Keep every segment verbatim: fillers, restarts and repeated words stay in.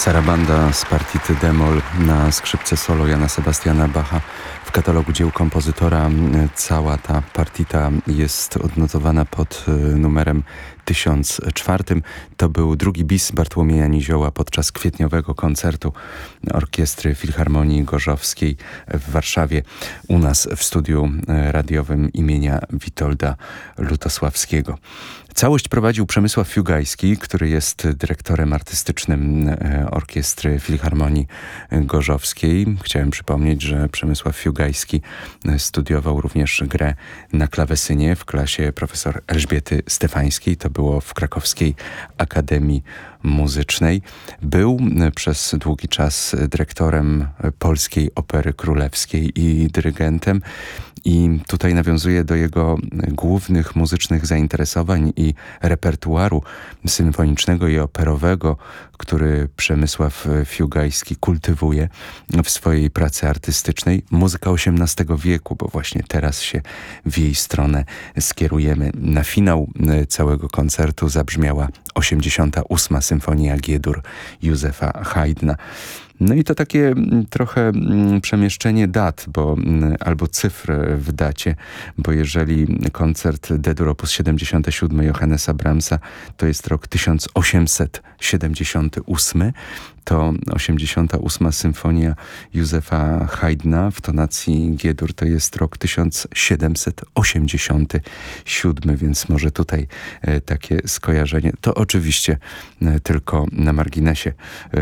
Sarabanda z partii d-moll na skrzypce solo Jana Sebastiana Bacha. W katalogu dzieł kompozytora cała ta partita jest odnotowana pod numerem tysiąc czwartym. To był drugi bis Bartłomieja Nizioła podczas kwietniowego koncertu Orkiestry Filharmonii Gorzowskiej w Warszawie, u nas w studiu radiowym imienia Witolda Lutosławskiego. Całość prowadził Przemysław Fiugajski, który jest dyrektorem artystycznym Orkiestry Filharmonii Gorzowskiej. Chciałem przypomnieć, że Przemysław Fiugajski studiował również grę na klawesynie w klasie profesor Elżbiety Stefańskiej. To było w Krakowskiej Akademii Muzycznej. Był przez długi czas dyrektorem Polskiej Opery Królewskiej i dyrygentem. I tutaj nawiązuje do jego głównych muzycznych zainteresowań i repertuaru symfonicznego i operowego, który Przemysław Fiugajski kultywuje w swojej pracy artystycznej. Muzyka osiemnastego wieku, bo właśnie teraz się w jej stronę skierujemy. Na finał całego koncertu zabrzmiała osiemdziesiąta ósma Symfonia G-dur Józefa Haydna. No i to takie trochę przemieszczenie dat, bo albo cyfr w dacie, bo jeżeli koncert D-dur op. siedemdziesiąty siódmy Johannesa Brahmsa to jest rok tysiąc osiemset siedemdziesiąty ósmy, to osiemdziesiąta ósma Symfonia Józefa Haydna w tonacji G-dur to jest rok tysiąc siedemset osiemdziesiąty siódmy, więc może tutaj e, takie skojarzenie. To oczywiście e, tylko na marginesie e,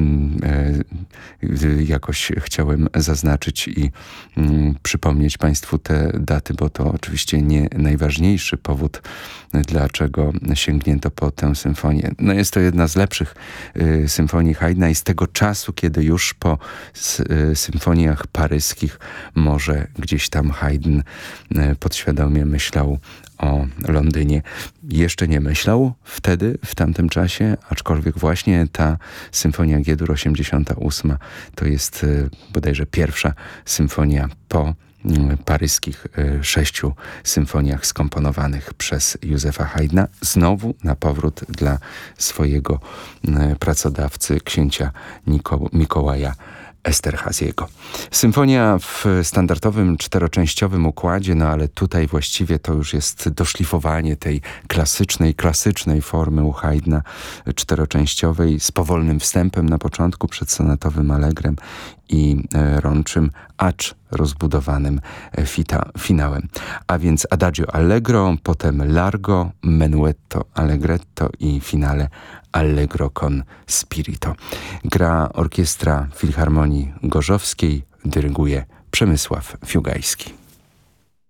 e, jakoś chciałem zaznaczyć i mm, przypomnieć Państwu te daty, bo to oczywiście nie najważniejszy powód, dlaczego sięgnięto po tę symfonię. No jest to jedna z lepszych y, symfonii Haydna i z tego czasu, kiedy już po s, y, symfoniach paryskich może gdzieś tam Haydn y, podświadomie myślał o Londynie. Jeszcze nie myślał wtedy, w tamtym czasie, aczkolwiek właśnie ta Symfonia G-dur osiemdziesiąta ósma to jest y, bodajże pierwsza symfonia po paryskich sześciu symfoniach skomponowanych przez Józefa Haydna. Znowu na powrót dla swojego pracodawcy, księcia Niko- Mikołaja Esterhazyego. Symfonia w standardowym czteroczęściowym układzie, no ale tutaj właściwie to już jest doszlifowanie tej klasycznej, klasycznej formy u Haydna czteroczęściowej z powolnym wstępem na początku przed sonatowym allegrem i rączym acz rozbudowanym fita, finałem. A więc adagio allegro, potem largo, menuetto allegretto i finale allegro con spirito. Gra Orkiestra Filharmonii Gorzowskiej, dyryguje Przemysław Fiugajski.